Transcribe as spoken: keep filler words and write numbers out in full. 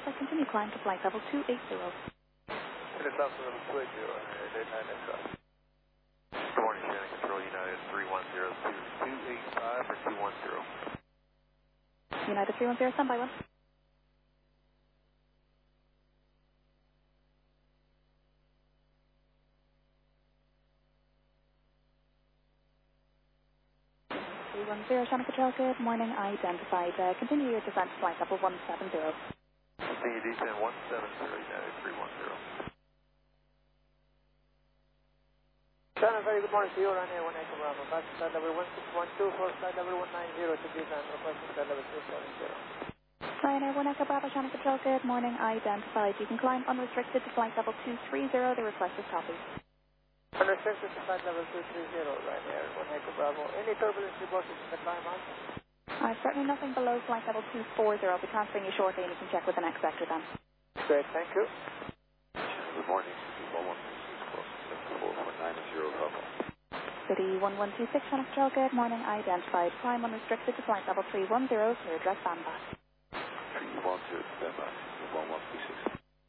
Delta, continue climb to flight level two eighty. United South level two eighty, United eight nine South. Good morning, Shannon Control, United three one zero two two eight five for two one zero. United three one zero, standby one. three one zero, Shannon Control, good morning, identified. Uh, continue your descent to flight level one seven zero. Continue descent one seven zero, United three one zero. Shannon, very good morning to you, Runway one Echo Bravo. Back to flight level one six one two for flight level one nine zero to descent, requesting flight level two seven zero. Ryanair one Echo Bravo, Shannon Control, good morning, identified. You can climb unrestricted to flight level two three zero, the request is copied. Unrestricted to flight level two three zero, Ryanair one Echo Bravo. Any turbulence reported in the climb out? Uh, certainly nothing below flight level two four zero. I'll be transferring you shortly and you can check with the next sector then. Great, thank you. Good morning, one one two six, seven four four nine zero, Bravo. City one one two six, Shannon Control, good morning, identified. Climb unrestricted to flight level three one zero, clear address standby. three one zero, standby, one one two six.